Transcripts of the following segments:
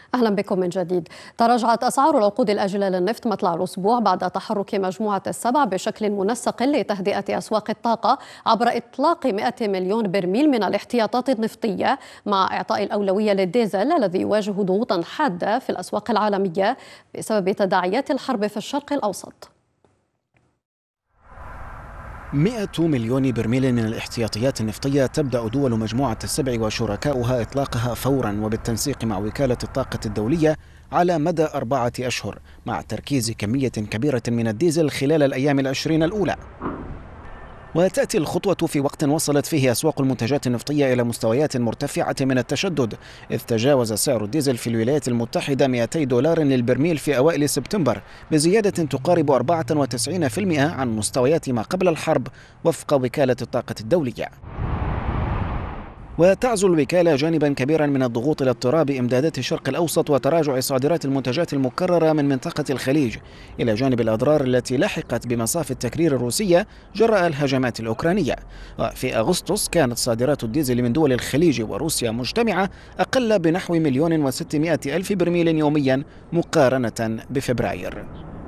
أهلا بكم من جديد. تراجعت أسعار العقود الآجلة للنفط مطلع الأسبوع بعد تحرك مجموعة السبع بشكل منسق لتهدئة أسواق الطاقة عبر إطلاق 100 مليون برميل من الاحتياطات النفطية، مع إعطاء الأولوية للديزل الذي يواجه ضغوطا حادة في الأسواق العالمية بسبب تداعيات الحرب في الشرق الأوسط. 100 مليون برميل من الاحتياطيات النفطية تبدأ دول مجموعة السبع وشركاؤها إطلاقها فورا وبالتنسيق مع وكالة الطاقة الدولية على مدى 4 أشهر، مع تركيز كمية كبيرة من الديزل خلال الأيام 20 الأولى. وتأتي الخطوة في وقت وصلت فيه أسواق المنتجات النفطية إلى مستويات مرتفعة من التشدد، إذ تجاوز سعر الديزل في الولايات المتحدة $200 للبرميل في أوائل سبتمبر، بزيادة تقارب 94% عن مستويات ما قبل الحرب وفق وكالة الطاقة الدولية. وتعزو الوكالة جانبا كبيرا من الضغوط إلى اضطراب إمدادات الشرق الأوسط وتراجع صادرات المنتجات المكررة من منطقة الخليج، إلى جانب الأضرار التي لحقت بمصافي التكرير الروسية جراء الهجمات الأوكرانية. وفي أغسطس كانت صادرات الديزل من دول الخليج وروسيا مجتمعة أقل بنحو 1,600,000 برميل يوميا مقارنة بفبراير.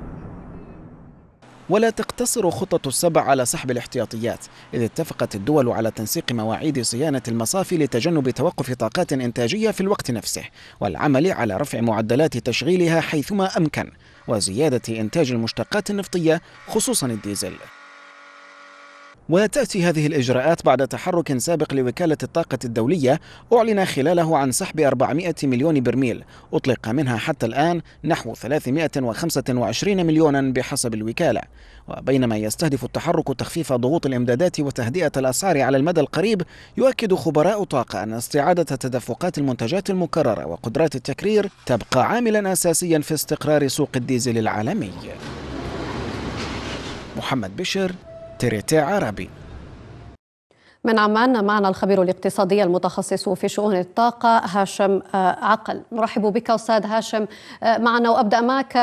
ولا تقتصر خطة السبع على سحب الاحتياطيات، إذ اتفقت الدول على تنسيق مواعيد صيانة المصافي لتجنب توقف طاقات إنتاجية في الوقت نفسه، والعمل على رفع معدلات تشغيلها حيثما أمكن، وزيادة إنتاج المشتقات النفطية خصوصا الديزل. وتأتي هذه الإجراءات بعد تحرك سابق لوكالة الطاقة الدولية أعلن خلاله عن سحب 400 مليون برميل، أطلق منها حتى الآن نحو 325 مليونا بحسب الوكالة. وبينما يستهدف التحرك تخفيف ضغوط الإمدادات وتهدئة الأسعار على المدى القريب، يؤكد خبراء طاقة أن استعادة تدفقات المنتجات المكررة وقدرات التكرير تبقى عاملا أساسيا في استقرار سوق الديزل العالمي. محمد بشر، تريتي عربي. من عمان معنا الخبير الاقتصادي المتخصص في شؤون الطاقة هاشم عقل. نرحب بك أستاذ هاشم معنا، وأبدأ معك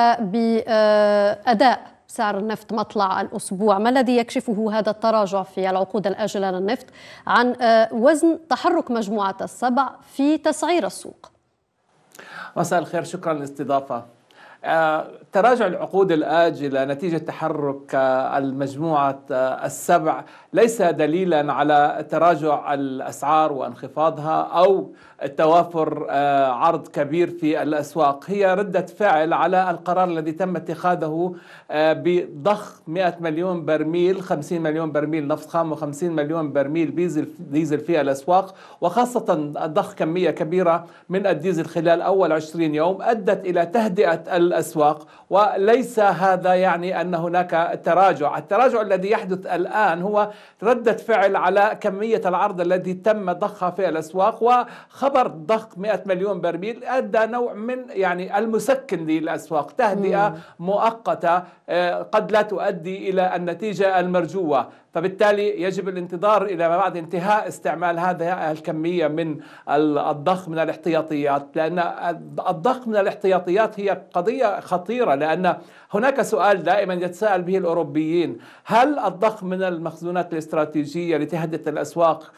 بأداء سعر النفط مطلع الأسبوع. ما الذي يكشفه هذا التراجع في العقود الآجلة للنفط عن وزن تحرك مجموعة السبع في تسعير السوق؟ مساء الخير، شكرا للاستضافة. تراجع العقود الآجلة نتيجة تحرك المجموعة السبع ليس دليلا على تراجع الأسعار وانخفاضها أو توافر عرض كبير في الأسواق، هي ردة فعل على القرار الذي تم اتخاذه بضخ 100 مليون برميل، 50 مليون برميل نفط خام و50 مليون برميل ديزل في الأسواق، وخاصة ضخ كمية كبيرة من الديزل خلال أول 20 يوم أدت إلى تهدئة الأسواق. وليس هذا يعني أن هناك تراجع. التراجع الذي يحدث الآن هو ردة فعل على كمية العرض الذي تم ضخها في الأسواق، وخبر ضخ 100 مليون برميل أدى نوع من يعني المسكن للأسواق، تهدئة مؤقتة قد لا تؤدي إلى النتيجة المرجوة. فبالتالي يجب الانتظار إلى ما بعد انتهاء استعمال هذه الكمية من الضخ من الاحتياطيات، لأن الضخ من الاحتياطيات هي قضية خطيرة، لأن هناك سؤال دائما يتساءل به الأوروبيين: هل الضخ من المخزونات الاستراتيجية لتهدئة الأسواق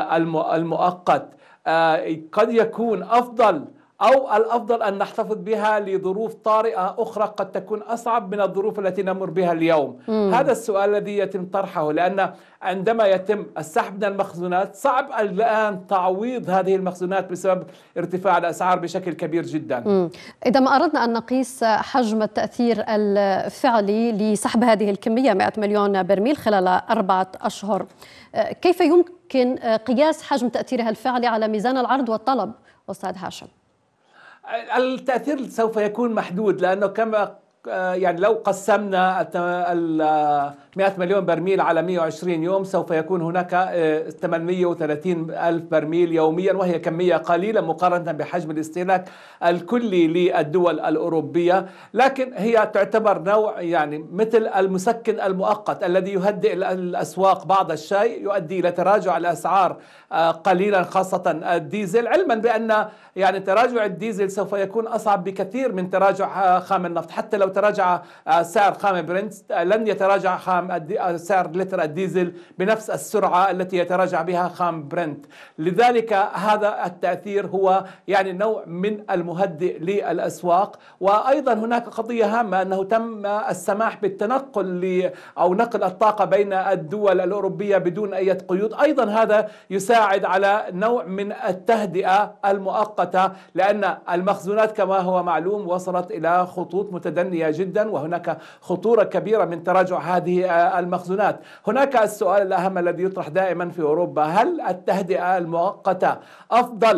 المؤقت قد يكون أفضل، أو الأفضل أن نحتفظ بها لظروف طارئة أخرى قد تكون أصعب من الظروف التي نمر بها اليوم؟ هذا السؤال الذي يتم طرحه، لأن عندما يتم السحب من المخزونات صعب الآن تعويض هذه المخزونات بسبب ارتفاع الأسعار بشكل كبير جدا. إذا ما أردنا أن نقيس حجم التأثير الفعلي لسحب هذه الكمية 100 مليون برميل خلال 4 أشهر، كيف يمكن قياس حجم تأثيرها الفعلي على ميزان العرض والطلب أستاذ هاشم؟ التأثير سوف يكون محدود، لأنه كما يعني لو قسمنا 100 مليون برميل على 120 يوم سوف يكون هناك 830 ألف برميل يوميا، وهي كمية قليلة مقارنة بحجم الاستهلاك الكلي للدول الأوروبية، لكن هي تعتبر نوع يعني مثل المسكن المؤقت الذي يهدئ الأسواق بعض الشيء، يؤدي إلى تراجع الأسعار قليلا خاصة الديزل، علما بأن يعني تراجع الديزل سوف يكون أصعب بكثير من تراجع خام النفط. حتى لو تراجع سعر خام برنت لن يتراجع سعر لتر الديزل بنفس السرعة التي يتراجع بها خام برنت. لذلك هذا التأثير هو يعني نوع من المهدئ للأسواق. وأيضا هناك قضية هامة أنه تم السماح بالتنقل أو نقل الطاقة بين الدول الأوروبية بدون أي قيود. أيضا هذا يساعد على نوع من التهدئة المؤقتة، لأن المخزونات كما هو معلوم وصلت إلى خطوط متدنية جدا، وهناك خطورة كبيرة من تراجع هذه المخزونات. هناك السؤال الأهم الذي يطرح دائما في أوروبا: هل التهدئة المؤقتة أفضل